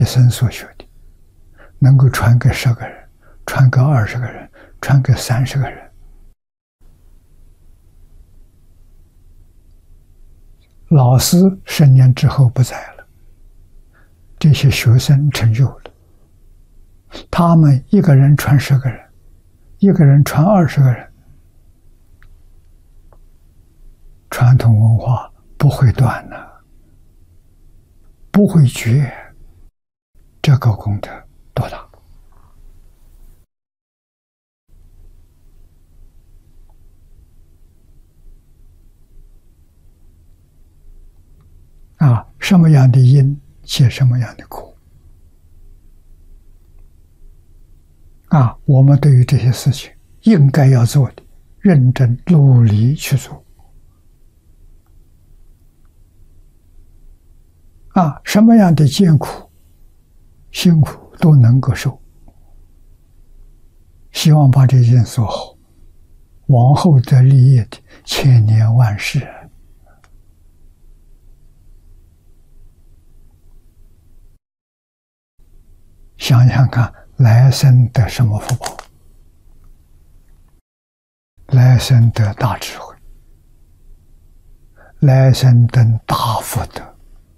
一生所学的，能够传给10个人，传给20个人，传给30个人。老师10年之后不在了，这些学生成就了，他们一个人传10个人，一个人传20个人，传统文化不会断的，不会绝，这个功德多大！什么样的因结什么样的果我们对于这些事情应该要做的，认真努力去做什么样的艰苦辛苦都能够受，希望把这件做好，往后得利益的千年万世。想想看，来生得什么福报？来生得大智慧，来生得大福德，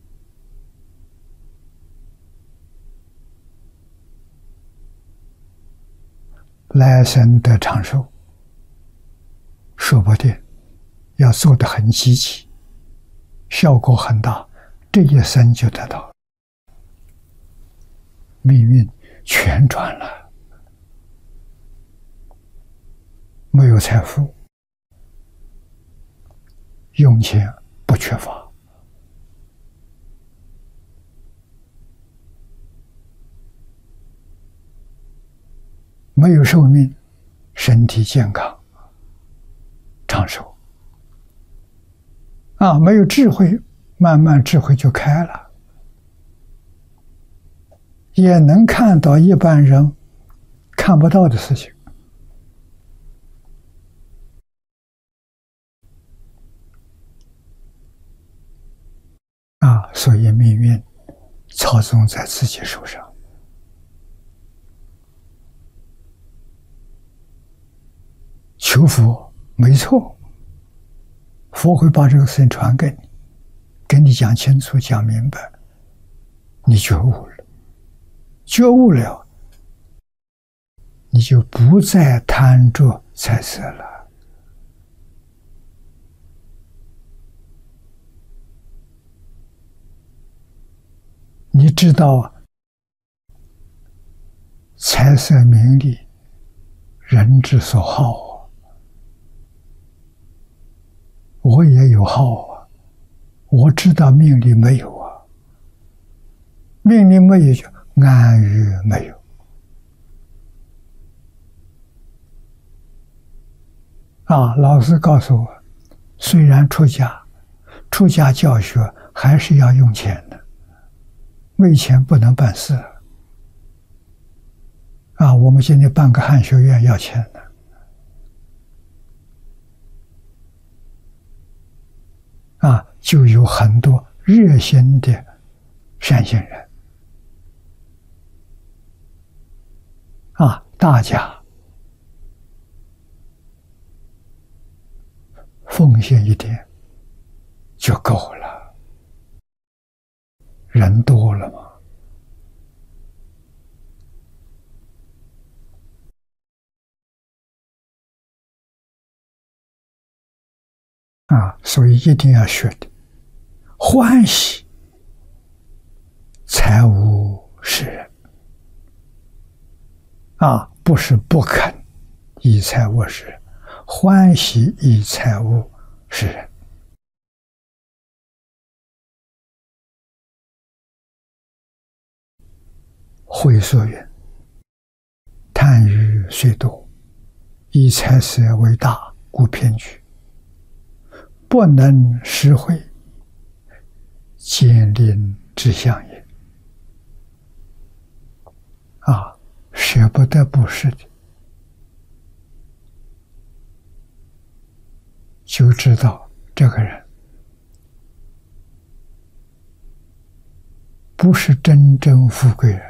来生得长寿。说不定要做得很积极，效果很大，这一生就得到了，命运全转了。没有财富，用钱不缺乏，没有寿命，身体健康长寿没有智慧，慢慢智慧就开了，也能看到一般人看不到的事情所以命运操纵在自己手上。求佛没错，佛会把这个事情传给你，跟你讲清楚讲明白，你觉悟了，觉悟了，你就不再贪着财色了。你知道财色名利人之所好我也有好我知道命里没有命里没有就安于没有老师告诉我，虽然出家教学还是要用钱的，没钱不能办事我们现在办个汉学院要钱的就有很多热心的善心人大家奉献一点就够了，人多了嘛。所以一定要学的，欢喜才无是人不是不肯以财物是人，欢喜以财物是人。会所云：贪欲虽多，以财色为大，故偏居。不能施惠，坚令之相也。舍不得布施的，就知道这个人不是真正富贵人。